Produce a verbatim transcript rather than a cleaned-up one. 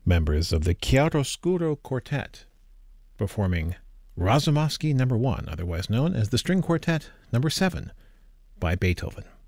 members of the Chiaroscuro Quartet, performing Razumovsky Number One, otherwise known as the String Quartet Number Seven by Beethoven.